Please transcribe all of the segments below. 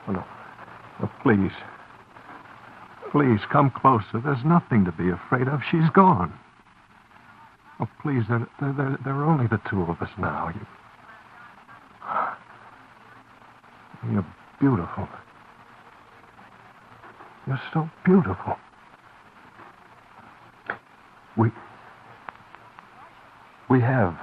Oh, no. No, please. Please, come closer. There's nothing to be afraid of. She's gone. Oh, please, there are only the two of us now. You're beautiful. You're so beautiful. We have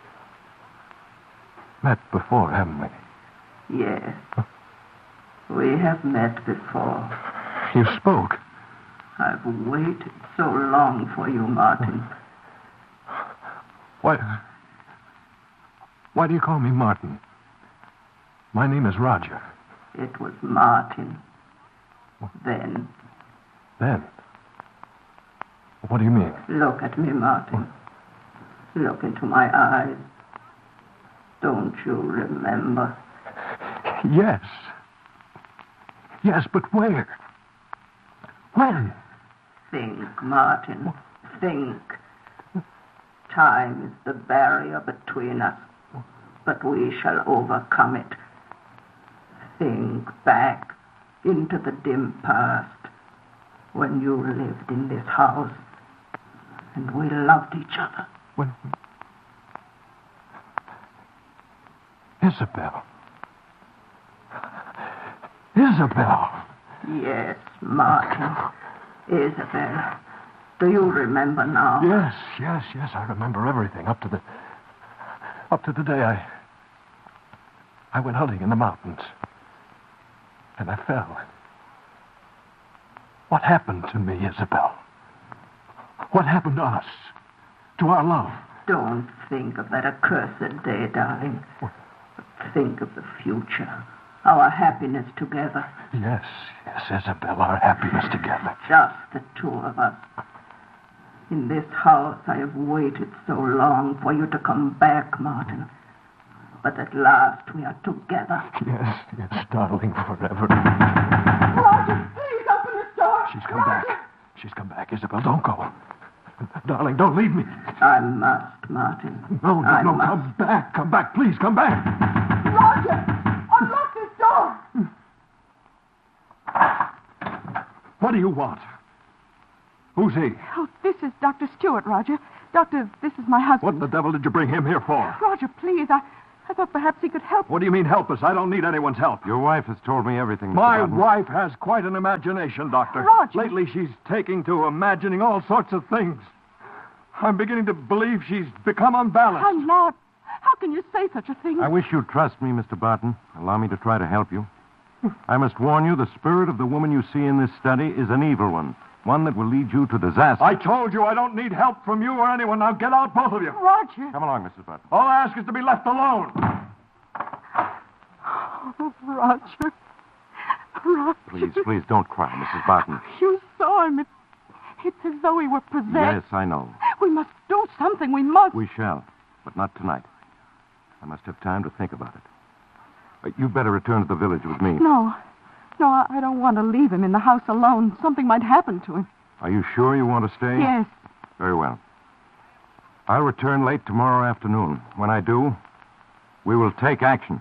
met before, haven't we? Yes. We have met before. You spoke. I've waited so long for you, Martin. Why do you call me Martin? My name is Roger. It was Martin. Then. Then? What do you mean? Look at me, Martin. Look into my eyes. Don't you remember? Yes. Yes, but where? When? Think, Martin. Think. Time is the barrier between us, but we shall overcome it. Think back into the dim past when you lived in this house and we loved each other. When? Isabel. Isabel. Yes, Martin. Isabel. Do you remember now? Yes. I remember everything up to the day I went hunting in the mountains. And I fell. What happened to me, Isabel? What happened to us? To our love? Don't think of that accursed day, darling. Think of the future. Our happiness together. Yes, Isabel, our happiness together. Just the two of us. In this house, I have waited so long for you to come back, Martin. But at last we are together. Yes, darling, forever. Roger, please open the door. She's come back. She's come back. Isabel, don't go. Darling, don't leave me. I must, Martin. No, come back. Come back, please, come back. Roger, unlock this door. What do you want? Who's he? Oh, this is Dr. Stewart, Roger. Doctor, this is my husband. What the devil did you bring him here for? Roger, please, I thought perhaps he could help. What do you mean, help us? I don't need anyone's help. Your wife has told me everything, Mr. My Barton. wife has quite an imagination, Doctor. Roger. Lately, she's taking to imagining all sorts of things. I'm beginning to believe she's become unbalanced. I'm not. How can you say such a thing? I wish you'd trust me, Mr. Barton. Allow me to try to help you. I must warn you, the spirit of the woman you see in this study is an evil one that will lead you to disaster. I told you I don't need help from you or anyone. Now get out, both of you. Roger. Come along, Mrs. Barton. All I ask is to be left alone. Oh, Roger. Please, don't cry, Mrs. Barton. You saw him. It's as though he were possessed. Yes, I know. We must do something. We must. We shall, but not tonight. I must have time to think about it. You'd better return to the village with me. No, I don't want to leave him in the house alone. Something might happen to him. Are you sure you want to stay? Yes. Very well. I'll return late tomorrow afternoon. When I do, we will take action.